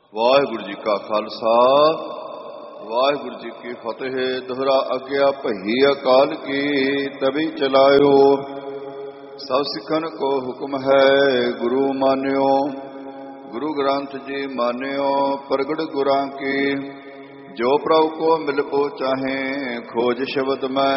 ਵਾਹਿਗੁਰੂ ਜੀ ਕਾ ਖਾਲਸਾ ਵਾਹਿਗੁਰੂ ਜੀ ਕੀ ਫਤਿਹ। ਦੁਹਰਾ ਆਗਿਆ ਭਈ ਅਕਾਲ ਕੀ ਤਬੀ ਚਲਾਇਓ। ਸਭ ਸਿੱਖਨ ਕੋ ਹੁਕਮ ਹੈ ਗੁਰੂ ਮਾਨਿਓ। ਗੁਰੂ ਗ੍ਰੰਥ ਜੀ ਮਾਨਿਓ ਪ੍ਰਗਟ ਗੁਰਾਂ ਕੀ। ਜੋ ਪ੍ਰਭ ਕੋ ਮਿਲਬੋ ਚਾਹੇ ਖੋਜ ਸ਼ਬਦ ਮੈਂ